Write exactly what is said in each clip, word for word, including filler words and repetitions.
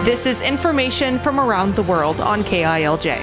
This is information from around the world on K I L J.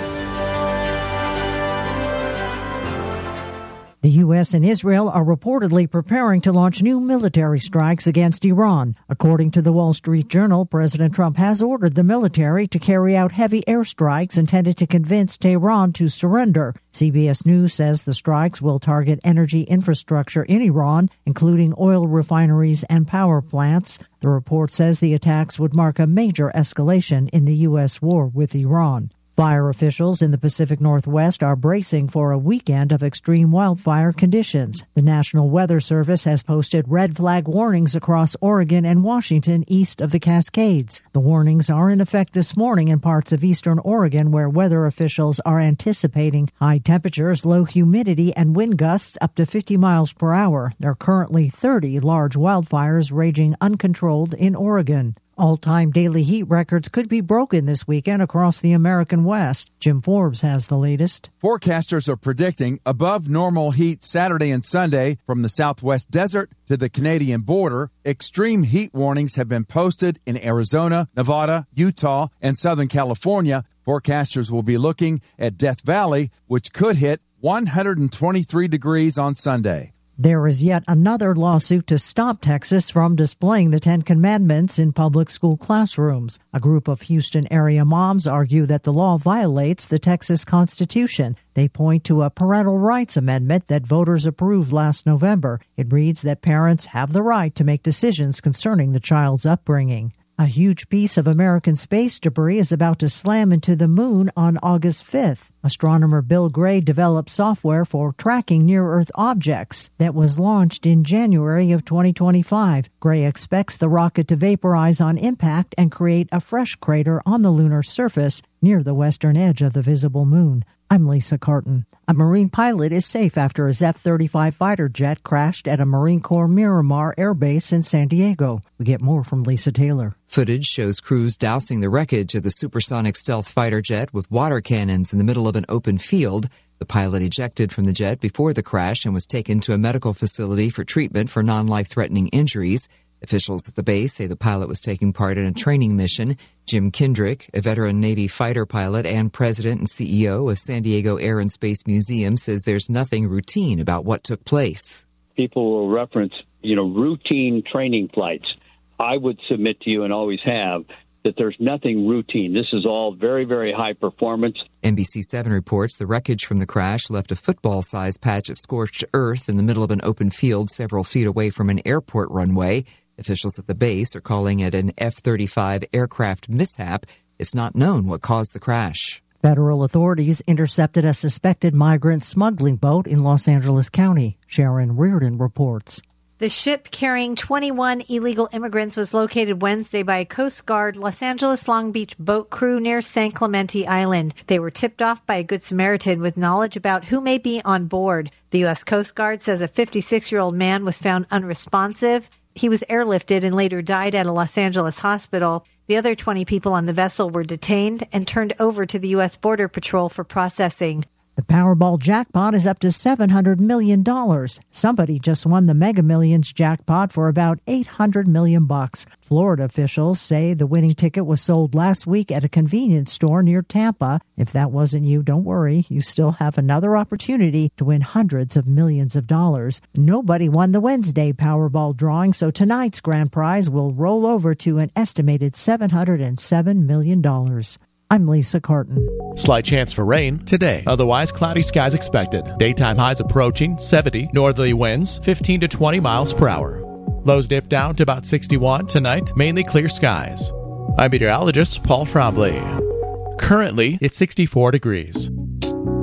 The U S and Israel are reportedly preparing to launch new military strikes against Iran. According to the Wall Street Journal, President Trump has ordered the military to carry out heavy airstrikes intended to convince Tehran to surrender. C B S News says the strikes will target energy infrastructure in Iran, including oil refineries and power plants. The report says the attacks would mark a major escalation in the U S war with Iran. Fire officials in the Pacific Northwest are bracing for a weekend of extreme wildfire conditions. The National Weather Service has posted red flag warnings across Oregon and Washington east of the Cascades. The warnings are in effect this morning in parts of eastern Oregon, where weather officials are anticipating high temperatures, low humidity, and wind gusts up to fifty miles per hour. There are currently thirty large wildfires raging uncontrolled in Oregon. All-time daily heat records could be broken this weekend across the American West. Jim Forbes has the latest. Forecasters are predicting above normal heat Saturday and Sunday from the Southwest desert to the Canadian border. Extreme heat warnings have been posted in Arizona, Nevada, Utah, and Southern California. Forecasters will be looking at Death Valley, which could hit one hundred twenty-three degrees on Sunday. There is yet another lawsuit to stop Texas from displaying the Ten Commandments in public school classrooms. A group of Houston area moms argue that the law violates the Texas Constitution. They point to a parental rights amendment that voters approved last November. It reads that parents have the right to make decisions concerning the child's upbringing. A huge piece of American space debris is about to slam into the moon on August fifth. Astronomer Bill Gray developed software for tracking near-Earth objects that was launched in January of twenty twenty-five. Gray expects the rocket to vaporize on impact and create a fresh crater on the lunar surface near the western edge of the visible moon. I'm Lisa Carton. A Marine pilot is safe after his F thirty-five fighter jet crashed at a Marine Corps Miramar Air Base in San Diego. We get more from Lisa Taylor. Footage shows crews dousing the wreckage of the supersonic stealth fighter jet with water cannons in the middle of an open field. The pilot ejected from the jet before the crash and was taken to a medical facility for treatment for non-life-threatening injuries. Officials at the base say the pilot was taking part in a training mission. Jim Kendrick, a veteran Navy fighter pilot and president and C E O of San Diego Air and Space Museum, says there's nothing routine about what took place. People will reference, you know, routine training flights. I would submit to you, and always have, that there's nothing routine. This is all very, very high performance. N B C seven reports the wreckage from the crash left a football-sized patch of scorched earth in the middle of an open field several feet away from an airport runway. Officials at the base are calling it an F thirty-five aircraft mishap. It's not known what caused the crash. Federal authorities intercepted a suspected migrant smuggling boat in Los Angeles County. Sharon Reardon reports. The ship carrying twenty-one illegal immigrants was located Wednesday by a Coast Guard Los Angeles Long Beach boat crew near San Clemente Island. They were tipped off by a Good Samaritan with knowledge about who may be on board. The U S Coast Guard says a fifty-six-year-old man was found unresponsive. He was airlifted and later died at a Los Angeles hospital. The other twenty people on the vessel were detained and turned over to the U S Border Patrol for processing. The Powerball jackpot is up to seven hundred million dollars. Somebody just won the Mega Millions jackpot for about eight hundred million bucks. Florida officials say the winning ticket was sold last week at a convenience store near Tampa. If that wasn't you, don't worry. You still have another opportunity to win hundreds of millions of dollars. Nobody won the Wednesday Powerball drawing, so tonight's grand prize will roll over to an estimated seven hundred seven million dollars. I'm Lisa Carton. Slight chance for rain today. Otherwise, cloudy skies expected. Daytime highs approaching seventy. Northerly winds fifteen to twenty miles per hour. Lows dip down to about sixty-one tonight. Mainly clear skies. I'm meteorologist Paul Trombley. Currently, it's sixty-four degrees.